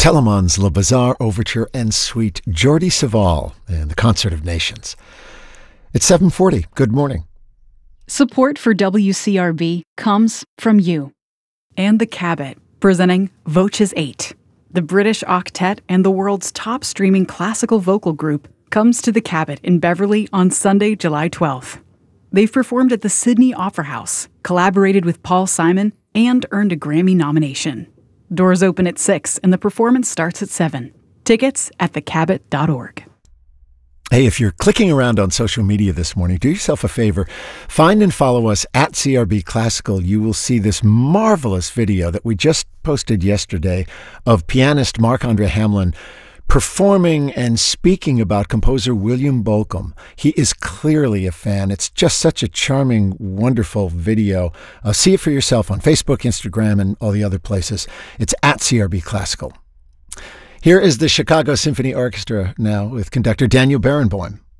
Telemann's Le Bizarre Overture and Suite, Jordi Savall and the Concert of Nations. It's 7:40. Good morning. Support for WCRB comes from you. And the Cabot, presenting Voces 8. The British octet and the world's top streaming classical vocal group comes to the Cabot in Beverly on Sunday, July 12th. They've performed at the Sydney Opera House, collaborated with Paul Simon, and earned a Grammy nomination. Doors open at 6 and the performance starts at 7. Tickets at thecabot.org. Hey, if you're clicking around on social media this morning, do yourself a favor. Find and follow us at CRB Classical. You will see this marvelous video that we just posted yesterday of pianist Marc-Andre Hamelin performing and speaking about composer William Bolcom. He is clearly a fan. It's just such a charming, wonderful video. See it for yourself on Facebook, Instagram, and all the other places. It's at CRB Classical. Here is the Chicago Symphony Orchestra now with conductor Daniel Barenboim.